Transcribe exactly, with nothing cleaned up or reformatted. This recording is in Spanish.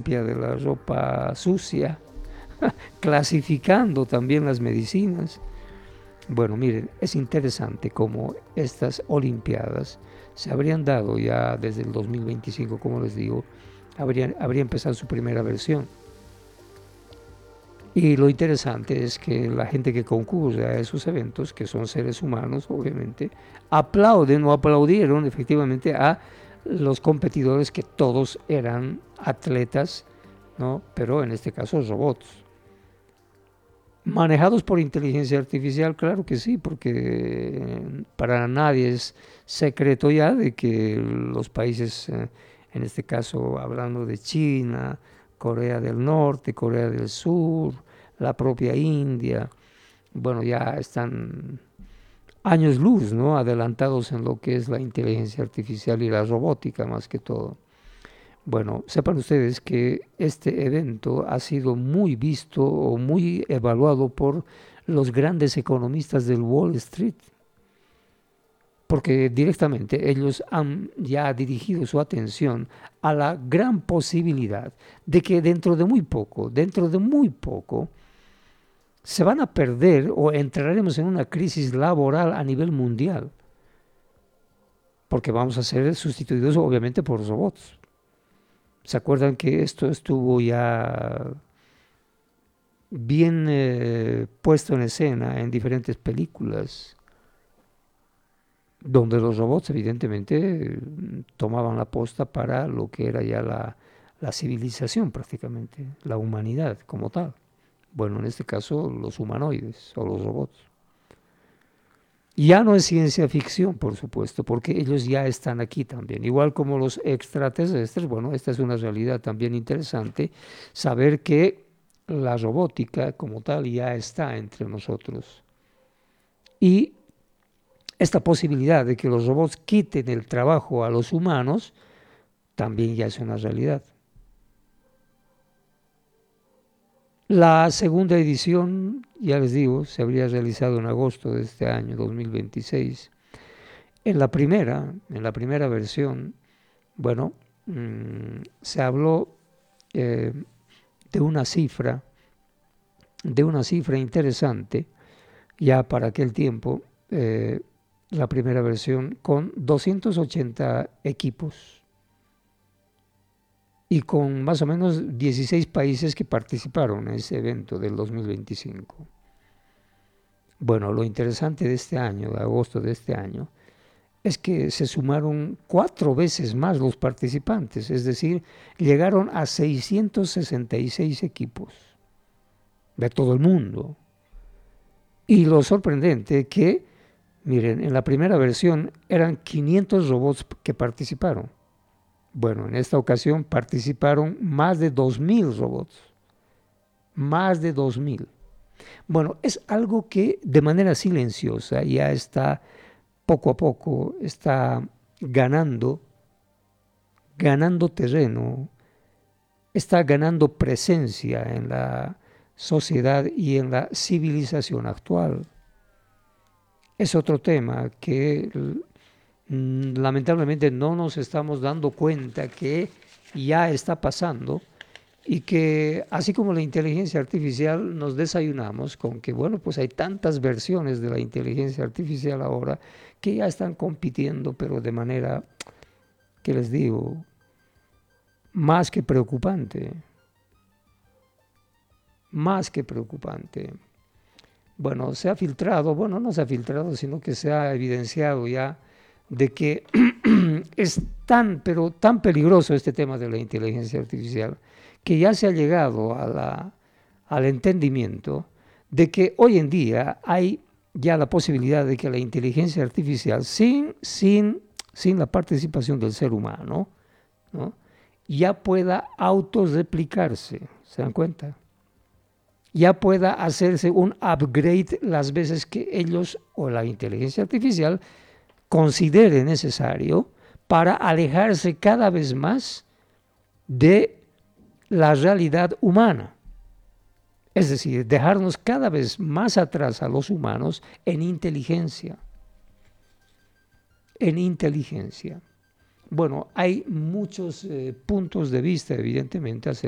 limpia de la ropa sucia, clasificando también las medicinas. Bueno, miren, es interesante cómo estas Olimpiadas se habrían dado ya desde el dos mil veinticinco, como les digo, habría, habría empezado su primera versión. Y lo interesante es que la gente que concurre a esos eventos, que son seres humanos, obviamente, aplauden o aplaudieron efectivamente a los competidores que todos eran atletas, ¿no? Pero en este caso robots. ¿Manejados por inteligencia artificial? Claro que sí, porque para nadie es secreto ya de que los países, eh, en este caso hablando de China, Corea del Norte, Corea del Sur, la propia India, bueno, ya están años luz, ¿no?, adelantados en lo que es la inteligencia artificial y la robótica más que todo. Bueno, sepan ustedes que este evento ha sido muy visto o muy evaluado por los grandes economistas del Wall Street, porque directamente ellos han ya dirigido su atención a la gran posibilidad de que dentro de muy poco, dentro de muy poco, se van a perder o entraremos en una crisis laboral a nivel mundial, porque vamos a ser sustituidos obviamente por robots. ¿Se acuerdan que esto estuvo ya bien eh, puesto en escena en diferentes películas, donde los robots evidentemente tomaban la posta para lo que era ya la, la civilización prácticamente, la humanidad como tal? Bueno, en este caso los humanoides o los robots. Ya no es ciencia ficción, por supuesto, porque ellos ya están aquí también. Igual como los extraterrestres, bueno, esta es una realidad también interesante, saber que la robótica como tal ya está entre nosotros. Y esta posibilidad de que los robots quiten el trabajo a los humanos también ya es una realidad. La segunda edición, ya les digo, se habría realizado en agosto de este año, dos mil veintiséis. En la primera, en la primera versión, bueno, mmm, se habló eh, de una cifra, de una cifra interesante, ya para aquel tiempo, eh, la primera versión, con doscientos ochenta equipos y con más o menos dieciséis países que participaron en ese evento del dos mil veinticinco. Bueno, lo interesante de este año, de agosto de este año, es que se sumaron cuatro veces más los participantes, es decir, llegaron a seiscientos sesenta y seis equipos de todo el mundo. Y lo sorprendente que, miren, en la primera versión eran quinientos robots que participaron. Bueno, en esta ocasión participaron más de dos mil robots, más de dos mil. Bueno, es algo que de manera silenciosa ya está, poco a poco, está ganando, ganando terreno, está ganando presencia en la sociedad y en la civilización actual. Es otro tema que lamentablemente no nos estamos dando cuenta que ya está pasando y que así como la inteligencia artificial nos desayunamos con que, bueno, pues hay tantas versiones de la inteligencia artificial ahora que ya están compitiendo, pero de manera, ¿qué les digo?, más que preocupante, más que preocupante. Bueno, se ha filtrado, bueno, no se ha filtrado, sino que se ha evidenciado ya de que es tan, pero tan peligroso este tema de la inteligencia artificial, que ya se ha llegado a la, al entendimiento de que hoy en día hay ya la posibilidad de que la inteligencia artificial, sin, sin, sin la participación del ser humano, ¿no?, ya pueda autorreplicarse, ¿se dan cuenta? Ya pueda hacerse un upgrade las veces que ellos o la inteligencia artificial considere necesario para alejarse cada vez más de la realidad humana. Es decir, dejarnos cada vez más atrás a los humanos en inteligencia. En inteligencia. Bueno, hay muchos eh, puntos de vista, evidentemente, acerca